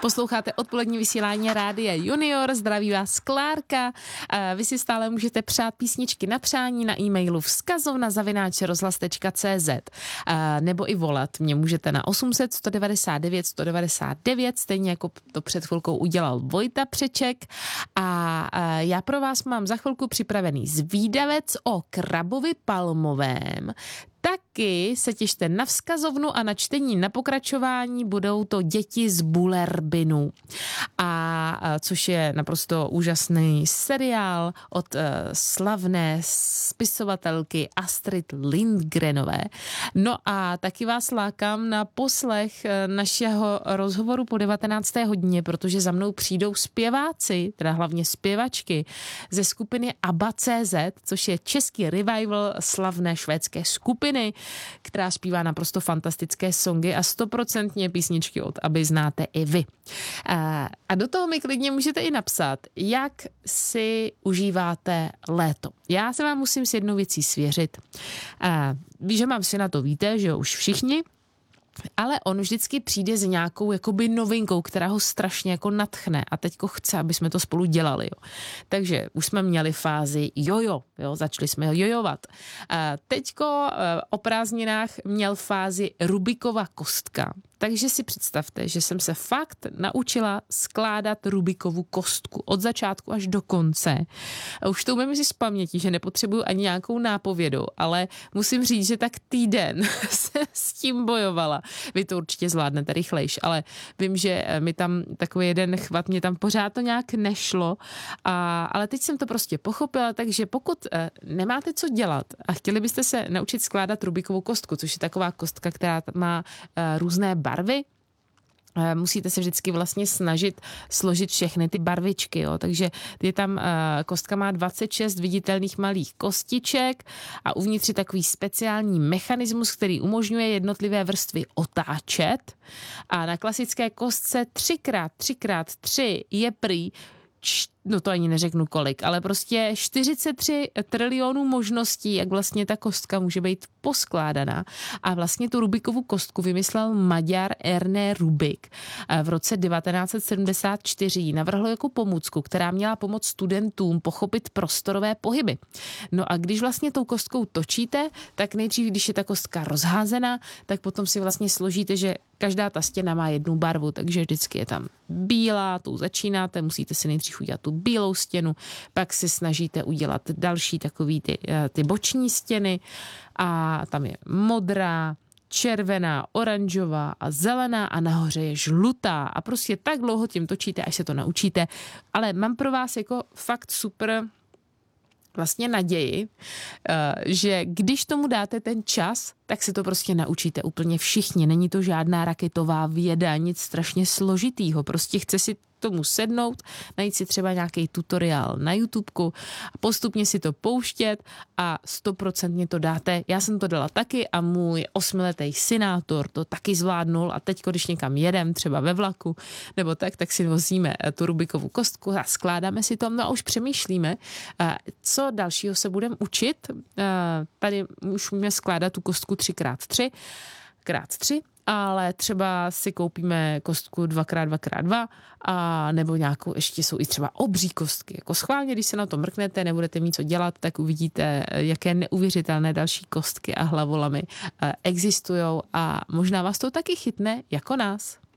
Posloucháte odpolední vysílání Rádia Junior, zdraví vás Klárka. Vy si stále můžete přát písničky na přání na e-mailu vzkazovna@rozhlas.cz nebo i volat. Mě můžete na 800 199 199, stejně jako to před chvilkou udělal Vojta Přeček. A já pro vás mám za chvilku připravený zvídavec o krabovi palmovém. Taky se těšte na vzkazovnu a na čtení na pokračování budou to Děti z Bullerbinu. Což je naprosto úžasný seriál od slavné spisovatelky Astrid Lindgrenové. No a taky vás lákám na poslech našeho rozhovoru po 19. hodině, protože za mnou přijdou zpěváci, teda hlavně zpěvačky ze skupiny ABBA.cz, což je český revival slavné švédské skupiny, která zpívá naprosto fantastické songy a 100% písničky od ABBY znáte i vy. A do toho mi klidně můžete i napsat, jak si užíváte léto. Já se vám musím s jednou věcí svěřit. Víš, že mám syna, to víte, že už všichni, ale on vždycky přijde s nějakou jakoby novinkou, která ho strašně jako nadchne a teďko chce, aby jsme to spolu dělali. Jo. Takže už jsme měli fázi jojo, jo, začali jsme ho jojovat. Teďko o prázdninách měl fázi Rubikova kostka. Takže si představte, že jsem se fakt naučila skládat Rubikovu kostku od začátku až do konce. A už to umím si z paměti, že nepotřebuju ani nějakou nápovědu, ale musím říct, že tak týden jsem s tím bojovala. Vy to určitě zvládnete rychlejš, ale vím, že mi tam takový jeden chvat, mě tam pořád to nějak nešlo, ale teď jsem to prostě pochopila, takže pokud nemáte co dělat a chtěli byste se naučit skládat Rubikovou kostku, což je taková kostka, která má různé barvy, musíte se vždycky vlastně snažit složit všechny ty barvičky, jo. Takže je tam, kostka má 26 viditelných malých kostiček a uvnitř je takový speciální mechanismus, který umožňuje jednotlivé vrstvy otáčet a na klasické kostce 3x3x3 je prý no to ani neřeknu kolik, ale prostě 43 trilionů možností, jak vlastně ta kostka může být poskládaná. A vlastně tu Rubikovu kostku vymyslel Maďar Erne Rubik. V roce 1974 ji navrhl jako pomůcku, která měla pomoct studentům pochopit prostorové pohyby. No a když vlastně tou kostkou točíte, tak nejdřív, když je ta kostka rozházená, tak potom si vlastně složíte, že každá ta stěna má jednu barvu, takže vždycky je tam bílá, tou začínáte, musíte si nejdřív udělat tu bílou stěnu, pak si snažíte udělat další takový ty boční stěny a tam je modrá, červená, oranžová a zelená a nahoře je žlutá a prostě tak dlouho tím točíte, až se to naučíte. Ale mám pro vás jako fakt super vlastně naději, že když tomu dáte ten čas, tak se to prostě naučíte úplně všichni. Není to žádná raketová věda, nic strašně složitýho. Prostě chce si tomu sednout, najít si třeba nějaký tutoriál na YouTubeku a postupně si to pouštět a 100% to dáte. Já jsem to dala taky a můj 8letý synátor to taky zvládnul a teď, když někam jedem, třeba ve vlaku nebo tak si vozíme tu Rubikovu kostku a skládáme si to, no a už přemýšlíme, co dalšího se budeme učit. Tady už můžeme skládat tu kostku 3x3, ale třeba si koupíme kostku 2x2x2 a nebo nějakou, ještě jsou i třeba obří kostky. Jako schválně, když se na to mrknete, nebudete mít co dělat, tak uvidíte, jaké neuvěřitelné další kostky a hlavolamy existujou a možná vás to taky chytne jako nás.